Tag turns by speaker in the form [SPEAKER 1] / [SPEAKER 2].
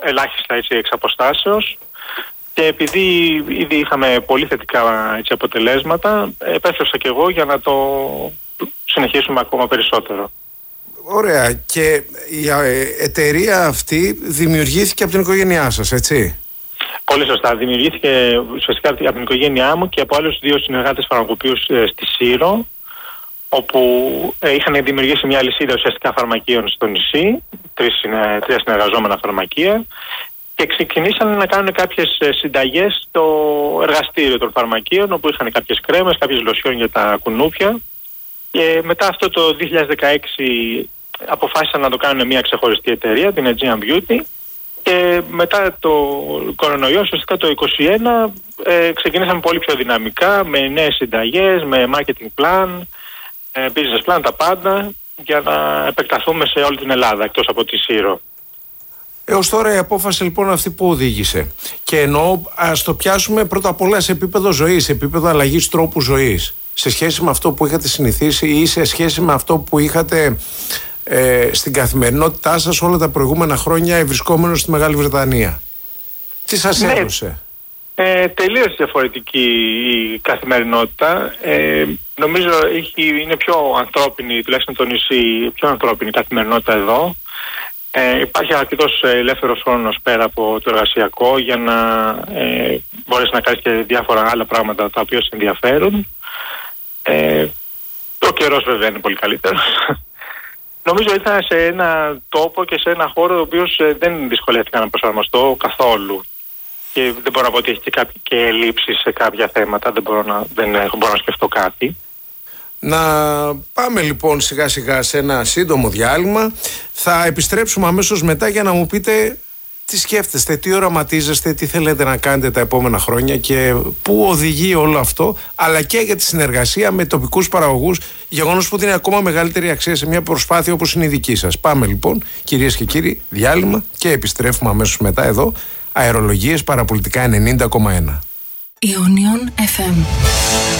[SPEAKER 1] ελάχιστα εξ αποστάσεως, και επειδή ήδη είχαμε πολύ θετικά αποτελέσματα, επέστρεψα και εγώ για να το συνεχίσουμε ακόμα περισσότερο.
[SPEAKER 2] Ωραία. Και η εταιρεία αυτή δημιουργήθηκε από την οικογένειά σας, έτσι?
[SPEAKER 1] Πολύ σωστά. Δημιουργήθηκε ουσιαστικά από την οικογένειά μου και από άλλους 2 συνεργάτες φαρμακοποιούς στη Σύρο, όπου είχαν δημιουργήσει μια αλυσίδα ουσιαστικά φαρμακείων στο νησί, 3 συνεργαζόμενα φαρμακεία, και ξεκινήσαν να κάνουν κάποιες συνταγές στο εργαστήριο των φαρμακείων, όπου είχαν κάποιες κρέμες, κάποιες λοσιόν για τα κουνούπια. Και μετά αυτό το 2016 αποφάσισαν να το κάνουν μια ξεχωριστή εταιρεία, την Aegean Beauty, και μετά το κορονοϊό, ουσιαστικά το 2021, ξεκινήσαμε πολύ πιο δυναμικά, με νέες συνταγές, με marketing plan, business plan, τα πάντα, για να επεκταθούμε σε όλη την Ελλάδα, εκτός από τη Σύρο.
[SPEAKER 2] Έως τώρα η απόφαση λοιπόν αυτή που οδήγησε? Και εννοώ, ας το πιάσουμε πρώτα απ' όλα σε επίπεδο ζωής, σε επίπεδο αλλαγής τρόπου ζωής, σε σχέση με αυτό που είχατε συνηθίσει ή σε σχέση με αυτό που είχατε στην καθημερινότητά σας όλα τα προηγούμενα χρόνια βρισκόμενος στη Μεγάλη Βρετανία. Τι σας έδωσε?
[SPEAKER 1] Τελείως διαφορετική η καθημερινότητα. Νομίζω είναι πιο ανθρώπινη, τουλάχιστον το νησί, πιο ανθρώπινη καθημερινότητα εδώ. Υπάρχει αρκετός ελεύθερος χρόνος πέρα από το εργασιακό για να μπορείς να κάνεις και διάφορα άλλα πράγματα τα οποία σε ενδιαφέρουν. Ο καιρός βέβαια είναι πολύ καλύτερος. Νομίζω ήρθα σε ένα τόπο και σε ένα χώρο ο οποίος δεν δυσκολεύτηκα να προσαρμοστώ καθόλου. Και δεν μπορώ να πω ότι έχει και ελλείψεις σε κάποια θέματα, δεν μπορώ να σκεφτώ κάτι.
[SPEAKER 2] Να πάμε λοιπόν σιγά σιγά σε ένα σύντομο διάλειμμα. Θα επιστρέψουμε αμέσως μετά για να μου πείτε τι σκέφτεστε, τι οραματίζεστε, τι θέλετε να κάνετε τα επόμενα χρόνια και πού οδηγεί όλο αυτό, αλλά και για τη συνεργασία με τοπικούς παραγωγούς, γεγονός που δίνει ακόμα μεγαλύτερη αξία σε μια προσπάθεια όπως είναι η δική σας. Πάμε λοιπόν, κυρίες και κύριοι, διάλειμμα και επιστρέφουμε αμέσως μετά εδώ. Αερολογίες Παραπολιτικά 90,1.
[SPEAKER 3] Ionion FM.